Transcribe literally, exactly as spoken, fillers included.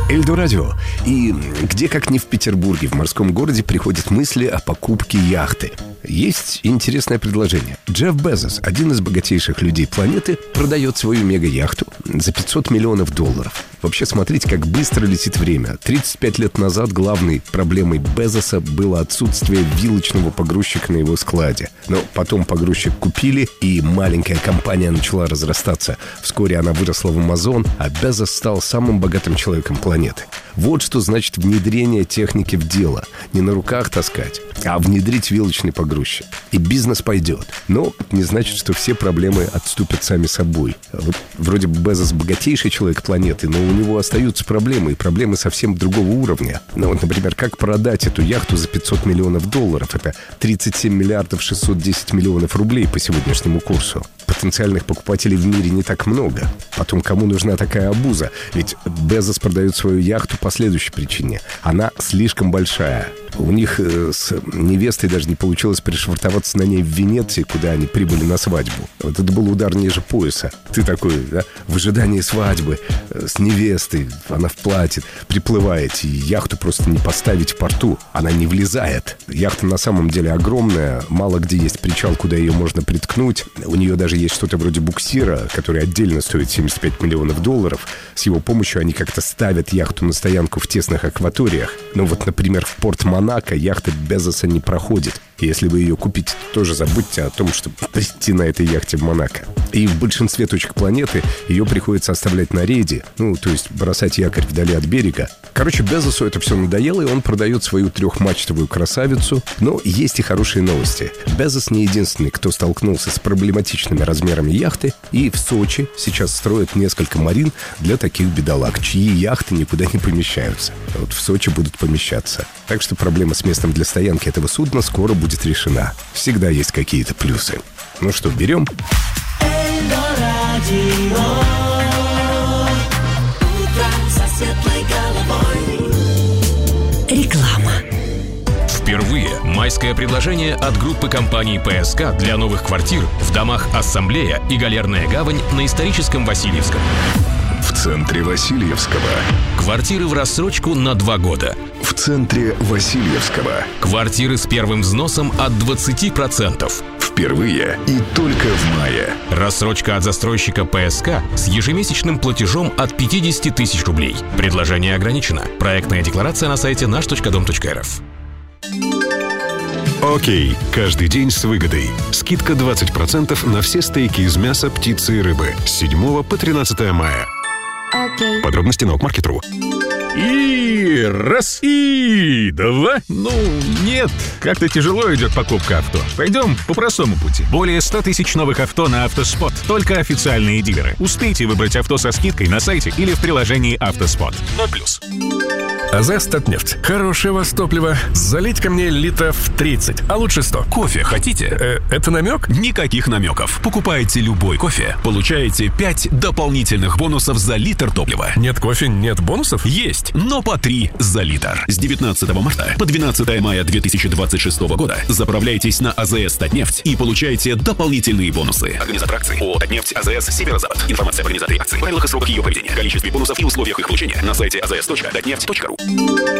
Эльдо Радио. И где, как не в Петербурге, в морском городе, приходят мысли о покупке яхты. Есть интересное предложение. Джефф Безос, один из богатейших людей планеты, продает свою мега-яхту за пятьсот миллионов долларов. Вообще, смотрите, как быстро летит время. тридцать пять лет назад главной проблемой Безоса было отсутствие вилочного погрузчика на его складе. Но потом погрузчик купили, и маленькая компания начала разрастаться. Вскоре она выросла в Амазон, а Безос стал самым богатым человеком планеты. Вот что значит внедрение техники в дело. Не на руках таскать, а внедрить вилочный погрузчик. И бизнес пойдет. Но не значит, что все проблемы отступят сами собой. Вот вроде бы Безос богатейший человек планеты, но у него остаются проблемы, и проблемы совсем другого уровня. Ну вот, например, как продать эту яхту за пятьсот миллионов долларов? Это тридцать семь миллиардов шестьсот десять миллионов рублей по сегодняшнему курсу. Потенциальных покупателей в мире не так много. Потом, кому нужна такая обуза? Ведь Безос продает свою яхту по следующей причине. Она слишком большая. У них э, с невестой даже не получилось пришвартоваться на ней в Венеции, куда они прибыли на свадьбу. Вот это был удар ниже пояса. Ты такой, да, в ожидании свадьбы э, с невестой, она в платье, приплываете, и яхту просто не поставить в порту. Она не влезает. Яхта на самом деле огромная, мало где есть причал, куда ее можно приткнуть. У нее даже есть что-то вроде буксира, который отдельно стоит семьдесят пять миллионов долларов. С его помощью они как-то ставят яхту на стоянку в тесных акваториях. Ну вот, например, в порт Монако яхта Безоса не проходит. И если вы ее купите, то тоже забудьте о том, чтобы прийти на этой яхте в Монако. И в большинстве точек планеты ее приходится оставлять на рейде. Ну, то есть бросать якорь вдали от берега. Короче, Безосу это все надоело, и он продает свою трехмачтовую красавицу. Но есть и хорошие новости. Безос не единственный, кто столкнулся с проблематичными размерами яхты. И в Сочи сейчас строят несколько марин для таких бедолаг, чьи яхты никуда не помещаются. А вот в Сочи будут помещаться. Так что проблема с местом для стоянки этого судна скоро будет решена. Всегда есть какие-то плюсы. Ну что, берем? Реклама. Впервые майское предложение от группы компаний ПСК для новых квартир в домах «Ассамблея» и «Галерная гавань» на историческом Васильевском. В центре Васильевского. Квартиры в рассрочку на два года. В центре Васильевского. Квартиры с первым взносом от двадцати процентов. Впервые и только в мае. Рассрочка от застройщика ПСК с ежемесячным платежом от пятидесяти тысяч рублей. Предложение ограничено. Проектная декларация на сайте наш точка дом точка эр эф. Окей, каждый день с выгодой. Скидка двадцать процентов на все стейки из мяса, птицы и рыбы. С седьмого по тринадцатое мая. Окей. Подробности на окмаркет точка ру. И раз, и два. Ну, нет, как-то тяжело идет покупка авто. Пойдем по простому пути. Более ста тысяч новых авто на Автоспот. Только официальные дилеры. Успейте выбрать авто со скидкой на сайте или в приложении Автоспот. ноль плюс. АЗ «Статнефть». Хорошее у вас топливо. Залить ко мне литров тридцать, а лучше сто. Кофе хотите? Э, это намек? Никаких намеков. Покупаете любой кофе, получаете пять дополнительных бонусов за литр топлива. Нет кофе, нет бонусов? Есть, но по три за литр. С девятнадцатого марта по двенадцатое мая две тысячи двадцать шестого года заправляйтесь на АЗС «Статнефть» и получайте дополнительные бонусы. Организатор акций ООО «Татнефть» АЗС «Северо-Запад». Информация об организаторе акций, правилах и сроках ее проведения, количестве бонусов и условиях их получения на сайте а зэ эс точка татнефть точка ру.